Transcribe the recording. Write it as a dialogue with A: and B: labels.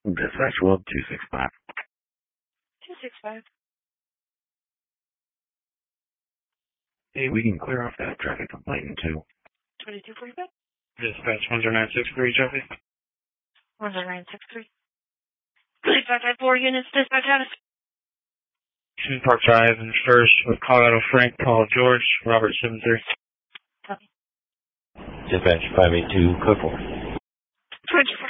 A: Dispatch World 265.
B: 265.
A: Hey, we can clear off that traffic complaint in
B: 2245.
C: Dispatch 10963, traffic.
B: 10963. Please, 554 units, dispatch out of.
C: Park Drive and First with Colorado Frank, Paul George, Robert 73.
B: Copy.
D: Dispatch 582, code 4.
B: 24.